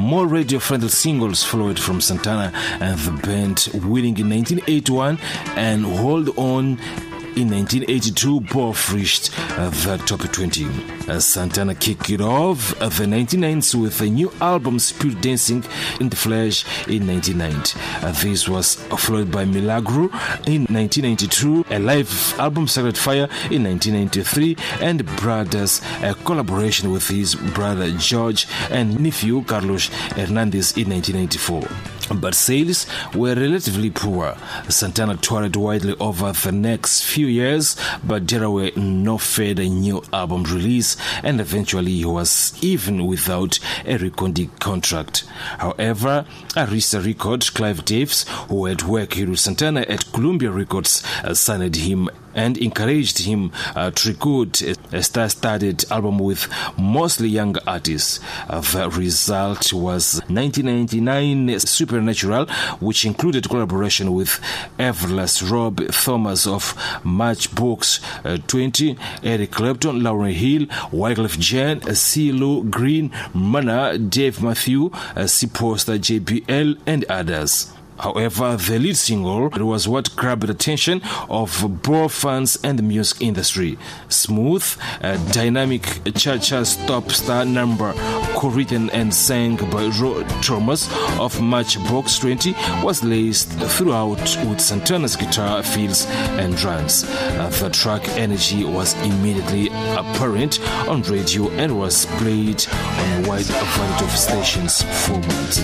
More radio-friendly singles followed from Santana and the band, winning in 1981 and Hold On. In 1982, both reached the top 20. Santana kicked it off the 1990s with a new album, Spirit Dancing in the Flesh, in 1990. This was followed by Milagro in 1992, a live album, Sacred Fire, in 1993, and Brothers, a collaboration with his brother George and nephew Carlos Hernandez in 1994. But sales were relatively poor. Santana toured widely over the next few years, but there were no further new album release, and eventually he was even without a recording contract. However, Arista Records, Clive Davis, who had worked with Santana at Columbia Records, signed him and encouraged him to record a star-studded album with mostly younger artists. The result was 1999 Supernatural, which included collaboration with Everlast, Rob Thomas of Matchbox 20, Eric Clapton, Lauryn Hill, Wyclef Jean, CeeLo Green, Mana, Dave Matthews, C. Poster, JBL, and others. However, the lead single was what grabbed the attention of both fans and the music industry. Smooth, a dynamic cha-cha stop star number, co-written and sang by Roy Thomas of Matchbox 20, was laced throughout with Santana's guitar fills and runs. The track Energy was immediately apparent on radio and was played on a wide variety of stations for months.